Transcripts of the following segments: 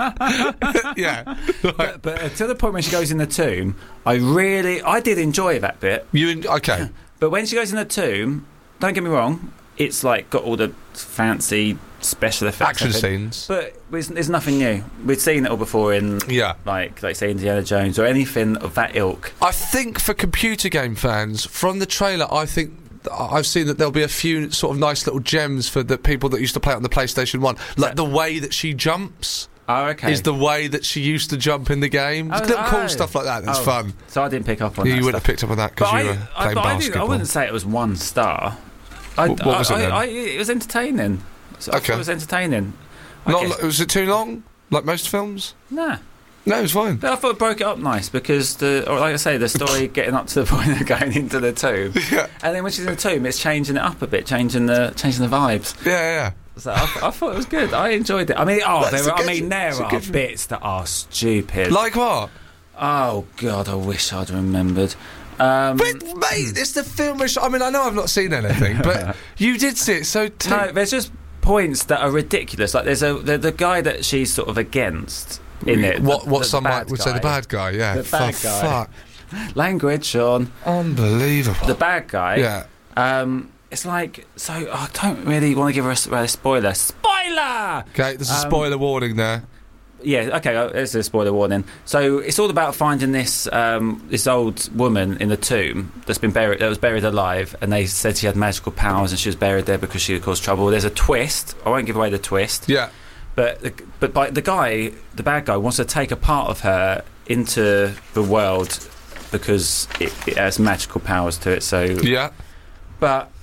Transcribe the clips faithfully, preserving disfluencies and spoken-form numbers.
yeah. Right. But, but uh, to the point when she goes in the tomb, I really, I did enjoy that bit. You okay? But when she goes in the tomb, don't get me wrong, it's like got all the fancy special effects, action scenes, but there's, there's nothing new. We've seen it all before in, yeah, like like say Indiana Jones or anything of that ilk. I think for computer game fans, from the trailer, I think I've seen that there'll be a few sort of nice little gems for the people that used to play it on the PlayStation one, like the way that she jumps. Oh, okay. Is the way that she used to jump in the game. Oh, Little oh. cool stuff like that. That's oh. fun. So I didn't pick up on yeah, that you wouldn't stuff. have picked up on that because you were I, playing I, I, basketball. I wouldn't say it was one star. I, what, what was I, it then? I, I, it was entertaining. So I okay. thought it was entertaining. I Not, guess, was it too long? Like most films? nah. No, it was fine. But I thought it broke it up nice because the, or like I say, the story getting up to the point of going into the tomb, yeah. and then when she's in the tomb, it's changing it up a bit, changing the changing the vibes. Yeah, yeah. So I, I thought it was good. I enjoyed it. I mean, oh, there, good, I mean, there are good, bits that are stupid. Like what? Oh God, I wish I'd remembered. Um, but mate, it's the film. I mean, I know I've not seen anything, but you did see it. So t- no, there's just points that are ridiculous. Like there's a the, the guy that she's sort of against in it. What? the, What the someone would guy. say the bad guy? Yeah. The bad For guy. Fuck. Language, Sean. Unbelievable. The bad guy. Yeah. Um, it's like so. I don't really want to give her a, a spoiler. Spoiler. Okay, there's a Um, spoiler warning there. Yeah, okay, uh, there's a spoiler warning. So it's all about finding this um, this old woman in the tomb that's been buried, that was buried alive, and they said she had magical powers and she was buried there because she had caused trouble. There's a twist. I won't give away the twist. Yeah. But the, but by, the guy, the bad guy, wants to take a part of her into the world because it, it has magical powers to it. So Yeah. but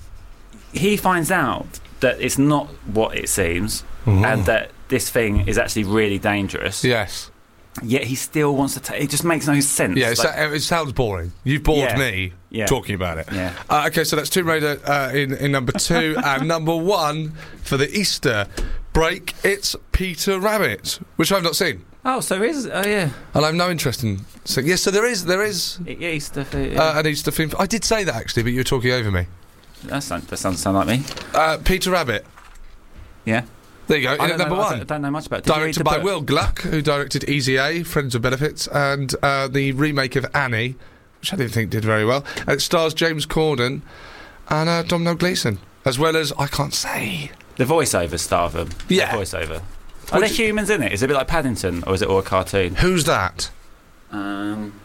he finds out that it's not what it seems, Ooh. and that this thing is actually really dangerous. Yes. Yet he still wants to take. It just makes no sense. Yeah, it's Like, it sounds boring. You've bored Yeah. me Yeah. talking about it. Yeah. Uh, okay, so that's Tomb Raider uh, in, in number two. And number one for the Easter break, it's Peter Rabbit, which I've not seen. oh, so is oh yeah. And I have no interest in seeing. Yes, so there is there is It, yeah, Easter. Yeah. uh, an Easter film. I did say that actually, but you were talking over me. that sounds that sounds sound like me. Uh, Peter Rabbit. Yeah. There you go. I In don't at number know, I one. don't, don't know much about it. Did you read Directed the by book? Will Gluck, who directed Easy A, Friends with Benefits, and uh, the remake of Annie, which I didn't think did very well. And it stars James Corden and uh, Domhnall Gleeson, as well as, I can't say... The voiceover star of them. Yeah. The voiceover. Are What there do you- humans in it? Is it a bit like Paddington, or is it all a cartoon? Who's that? Um,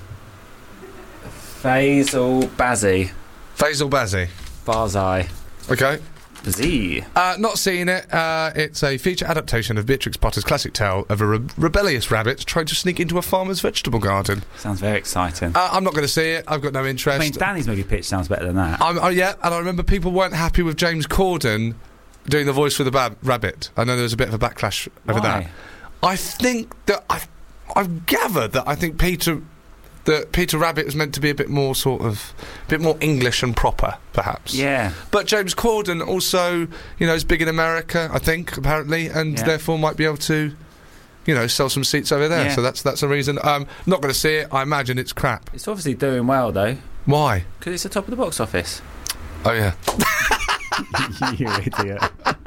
Faisal Bazzi. Faisal Bazzi. Barzai. Okay. Z. Uh, not seeing it. Uh, it's a feature adaptation of Beatrix Potter's classic tale of a re- rebellious rabbit trying to sneak into a farmer's vegetable garden. Sounds very exciting. Uh, I'm not going to see it. I've got no interest. I mean, Danny's movie pitch sounds better than that. I'm, oh, yeah, and I remember people weren't happy with James Corden doing the voice for the bab- rabbit. I know there was a bit of a backlash over Why? that. I think that I've, I've gathered that I think Peter that Peter Rabbit was meant to be a bit more sort of a bit more English and proper, perhaps. Yeah. But James Corden also, you know, is big in America, I think, apparently, and Yeah. therefore might be able to, you know, sell some seats over there. Yeah. So that's that's a reason. Um, not going to see it. I imagine it's crap. It's obviously doing well, though, Why? because it's the top of the box office. Oh yeah. You idiot.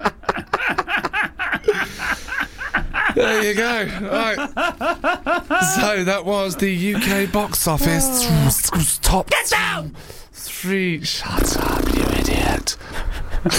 There you go. Right. So that was the U K box office top. Get down. Three. Shut up, you idiot.